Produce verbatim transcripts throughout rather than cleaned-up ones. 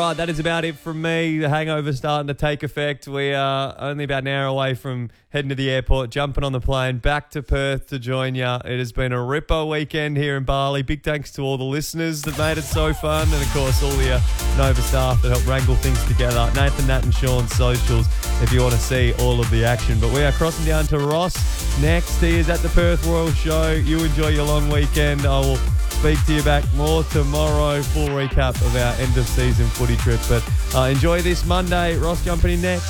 right, that is about it from me. The hangover's starting to take effect. We are only about an hour away from heading to the airport, jumping on the plane, back to Perth to join you. It has been a ripper weekend here in Bali. Big thanks to all the listeners that made it so fun, and of course all the uh, Nova staff that helped wrangle things together. Nathan, Nat and Sean's socials if you want to see all of the action. But we are crossing down to Ross next. He is at the Perth Royal Show. You enjoy your long weekend. I will speak to you back more tomorrow. Full recap of our end of season footy trip. But uh, enjoy this Monday. Ross jumping in next.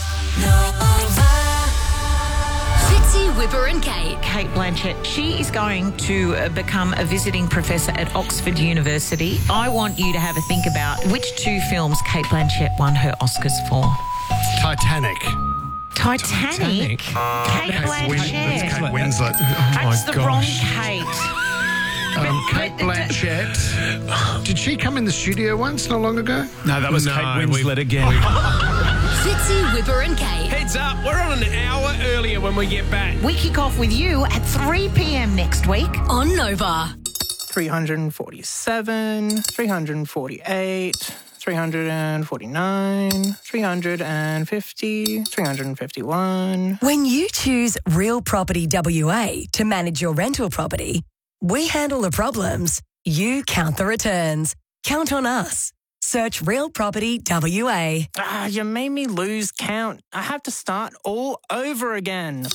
Fitzy, Whipper and Kate. Kate Blanchett, she is going to uh, become a visiting professor at Oxford University. I want you to have a think about which two films Kate Blanchett won her Oscars for. Titanic. Titanic? Titanic. Kate Blanchett. That's Kate Winslet. Oh That's my the wrong gosh. Kate. Um, Kate Blanchett. Did she come in the studio once not long ago? No, that was No, Kate Winslet we- again. Fitzy, Whipper and Kate. Heads up, we're on an hour earlier when we get back. We kick off with you at three p.m. next week. On Nova. three hundred forty-seven, three hundred forty-eight, three hundred forty-nine, three hundred fifty, three hundred fifty-one. When you choose Real Property W A to manage your rental property, we handle the problems. You count the returns. Count on us. Search Real Property W A. Ah, you made me lose count. I have to start all over again.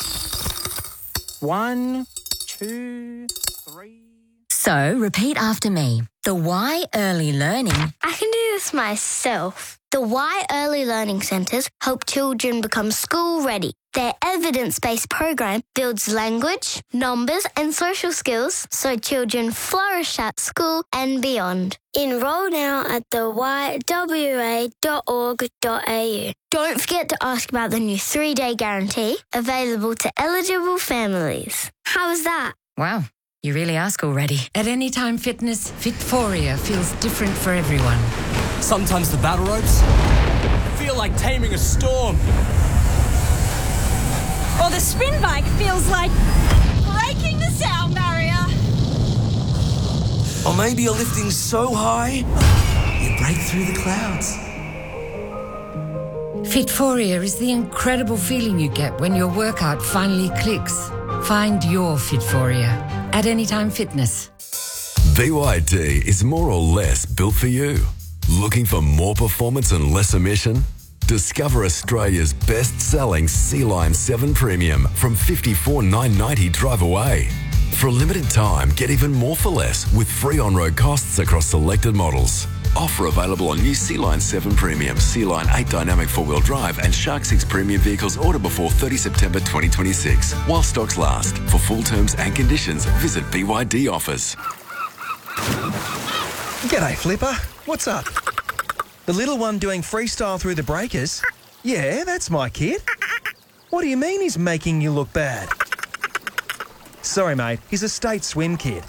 One, two, three. So, repeat after me. The Y Early Learning. I can do this myself. The Y Early Learning Centres help children become school ready. Their evidence-based program builds language, numbers and social skills so children flourish at school and beyond. Enroll now at the y w a dot org dot a u. Don't forget to ask about the new three-day guarantee available to eligible families. How was that? Wow, you really ask already. At Anytime Fitness, Fitforia feels different for everyone. Sometimes the battle ropes feel like taming a storm. Or the spin bike feels like breaking the sound barrier. Or maybe you're lifting so high, you break through the clouds. Fitforia is the incredible feeling you get when your workout finally clicks. Find your Fitforia at Anytime Fitness. B Y D is more or less built for you. Looking for more performance and less emission? Discover Australia's best-selling Sea Line seven Premium from fifty-four thousand nine hundred ninety dollars drive away. For a limited time, get even more for less with free on-road costs across selected models. Offer available on new Sea Line seven Premium, Sea Line eight Dynamic four-wheel drive and Shark six Premium vehicles order before thirtieth September twenty twenty-six. While stocks last. For full terms and conditions, visit B Y D Offers. G'day, Flipper. What's up? The little one doing freestyle through the breakers? Yeah, that's my kid. What do you mean he's making you look bad? Sorry, mate. He's a state swim kid.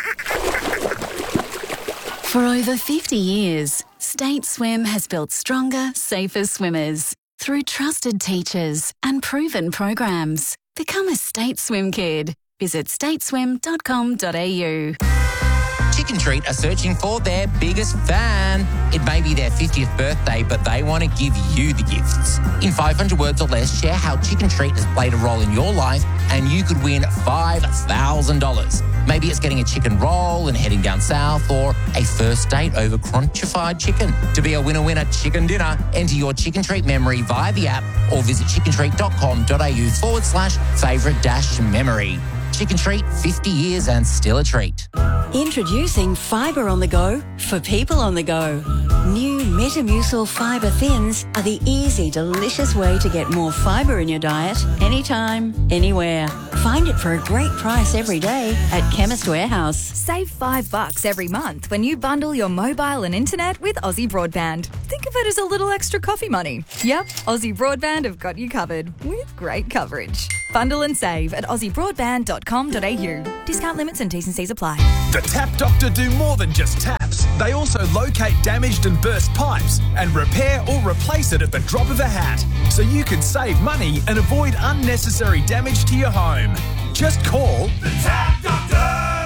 For over fifty years, State Swim has built stronger, safer swimmers through trusted teachers and proven programs. Become a State Swim kid. Visit stateswim dot com dot a u. Chicken Treat are searching for their biggest fan. It may be their fiftieth birthday, but they want to give you the gifts. In five hundred words or less, share how Chicken Treat has played a role in your life and you could win five thousand dollars. Maybe it's getting a chicken roll and heading down south, or a first date over crunchified chicken. To be a winner-winner chicken dinner, enter your Chicken Treat memory via the app or visit chicken treat dot com dot a u forward slash favourite dash memory. Chicken Treat, fifty years and still a treat. Introducing Fibre on the Go for people on the go. New Metamucil Fibre Thins are the easy, delicious way to get more fibre in your diet anytime, anywhere. Find it for a great price every day at Chemist Warehouse. Save five bucks every month when you bundle your mobile and internet with Aussie Broadband. Think of it as a little extra coffee money. Yep, Aussie Broadband have got you covered with great coverage. Bundle and save at aussie broadband dot com dot a u. Discount limits and T's and C's apply. The Tap Doctor do more than just taps. They also locate damaged and burst pipes and repair or replace it at the drop of a hat, so you can save money and avoid unnecessary damage to your home. Just call the Tap Doctor!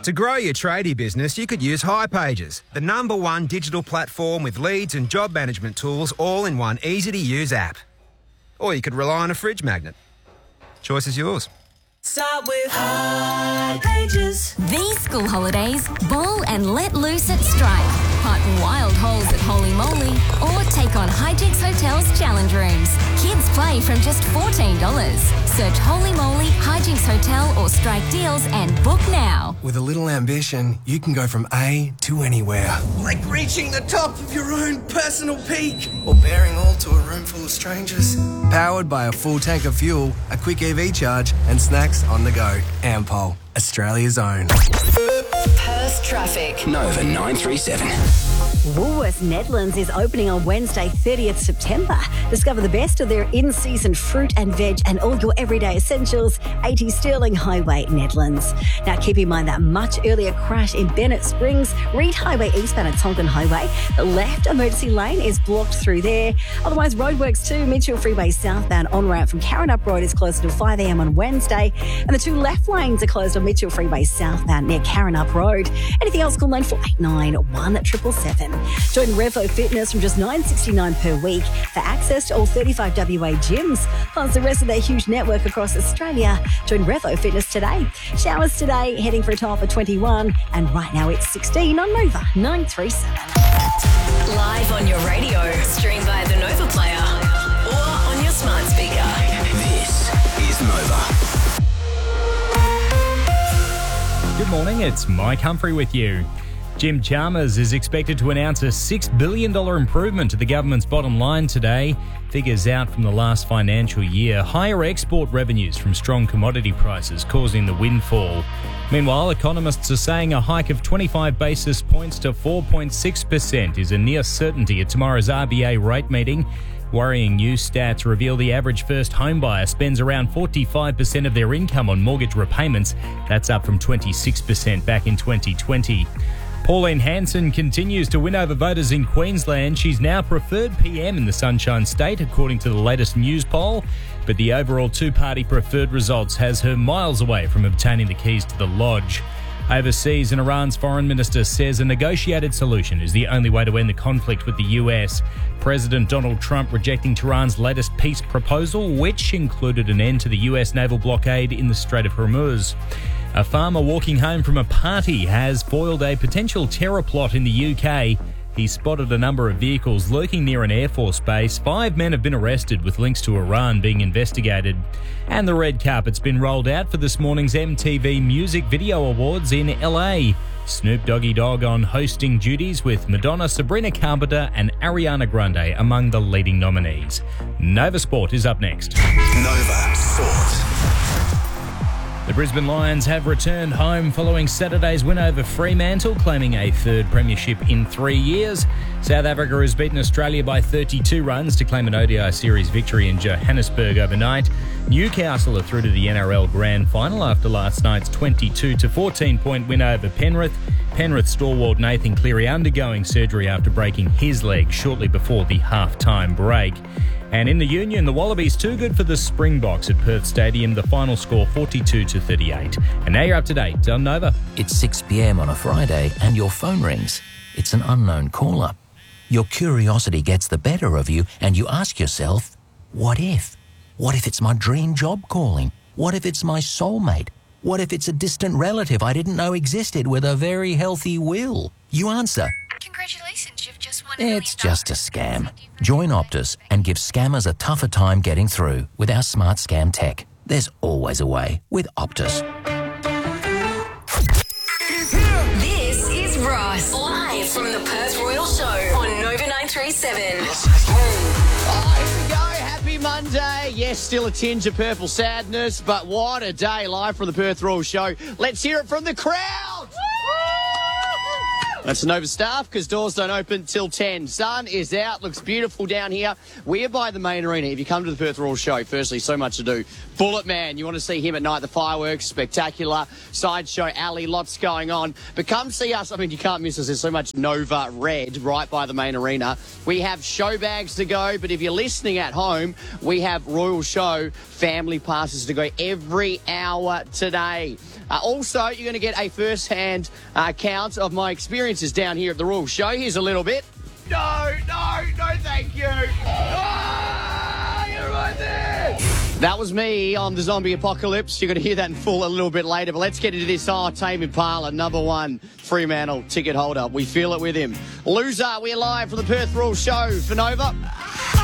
To grow your tradie business, you could use hipages, the number one digital platform with leads and job management tools all in one easy-to-use app. Or you could rely on a fridge magnet. Choice is yours. Start with hipages. These school holidays, ball and let loose at Stripe. Park wild holes at Holy Moly or take on Hijinks Hotel's challenge rooms. Kids play from just fourteen dollars. Search Holy Moly, Hijinks Hotel or Strike Deals and book now. With a little ambition, you can go from A to anywhere. Like reaching the top of your own personal peak. Or bearing all to a room full of strangers. Powered by a full tank of fuel, a quick E V charge and snacks on the go. Ampol, Australia's own. Perth traffic. Nova nine three seven. Woolworths Nedlands is opening on Wednesday, thirtieth September. Discover the best of their in-season fruit and veg and all your everyday essentials. eighty Stirling Highway, Nedlands. Now keep in mind that much earlier crash in Bennett Springs. Reed Highway eastbound at Tonkin Highway. The left emergency lane is blocked through there. Otherwise, roadworks too. Mitchell Freeway southbound on-ramp from Karrinyup Road is closed until five a.m. on Wednesday. And the two left lanes are closed on Mitchell Freeway southbound near Karrinyup Road. Anything else, call nine four eight nine, one seven seven seven. Join Revo Fitness from just nine dollars sixty-nine per week for access to all thirty-five W A gyms, plus the rest of their huge network across Australia. Join Revo Fitness today. Showers today, heading for a top of twenty-one, and right now it's sixteen on Nova nine three seven. Live on your radio, stream via the Nova player or on your smart speaker. This is Nova. Good morning, it's Mike Humphrey with you. Jim Chalmers is expected to announce a six billion dollars improvement to the government's bottom line today. Figures out from the last financial year. Higher export revenues from strong commodity prices causing the windfall. Meanwhile, economists are saying a hike of twenty-five basis points to four point six percent is a near certainty at tomorrow's R B A rate meeting. Worrying new stats reveal the average first home buyer spends around forty-five percent of their income on mortgage repayments. That's up from twenty-six percent back in twenty twenty. Pauline Hanson continues to win over voters in Queensland. She's now preferred P M in the Sunshine State, according to the latest news poll. But the overall two-party preferred results has her miles away from obtaining the keys to the lodge. Overseas, and Iran's foreign minister says a negotiated solution is the only way to end the conflict with the U S. President Donald Trump rejecting Tehran's latest peace proposal, which included an end to the U S naval blockade in the Strait of Hormuz. A farmer walking home from a party has foiled a potential terror plot in the U K. He spotted a number of vehicles lurking near an Air Force base. Five men have been arrested with links to Iran being investigated. And the red carpet's been rolled out for this morning's M T V Music Video Awards in L A. Snoop Doggy Dogg on hosting duties with Madonna, Sabrina Carpenter and Ariana Grande among the leading nominees. Nova Sport is up next. Nova Sport. The Brisbane Lions have returned home following Saturday's win over Fremantle, claiming a third premiership in three years. South Africa has beaten Australia by thirty-two runs to claim an O D I series victory in Johannesburg overnight. Newcastle are through to the N R L Grand Final after last night's twenty-two to fourteen point win over Penrith. Penrith stalwart Nathan Cleary undergoing surgery after breaking his leg shortly before the half-time break. And in the Union, the Wallabies too good for the Springboks at Perth Stadium. The final score forty-two to thirty-eight. And now you're up to date on Nova. It's six p.m. on a Friday and your phone rings. It's an unknown caller. Your curiosity gets the better of you and you ask yourself, what if? What if it's my dream job calling? What if it's my soulmate? What if it's a distant relative I didn't know existed with a very healthy will? You answer, congratulations, you've just won. It's just a scam. Join Optus and give scammers a tougher time getting through with our smart scam tech. There's always a way with Optus. This is Ross, live from the Perth Royal Show on Nova nine three seven. Oh, here we go. Happy Monday. Yes, still a tinge of purple sadness, but what a day live from the Perth Royal Show. Let's hear it from the crowd. That's Nova staff because doors don't open till ten. Sun is out, looks beautiful down here. We're by the main arena. If you come to the Perth Royal Show, firstly, so much to do. Bullet Man, you want to see him at night. The fireworks, spectacular. Sideshow alley, lots going on. But come see us. I mean, you can't miss us. There's so much Nova red right by the main arena. We have show bags to go, but if you're listening at home, we have Royal Show family passes to go every hour today. Uh, also, you're going to get a first-hand uh, account of my experiences down here at the Royal Show. Here's a little bit. No, no, no, thank you. Ah, you're right there. That was me on the zombie apocalypse. You're going to hear that in full a little bit later. But let's get into this. Oh, Tame Impala, number one Fremantle ticket holder. We feel it with him. Loser, we're live from the Perth Royal Show for Nova.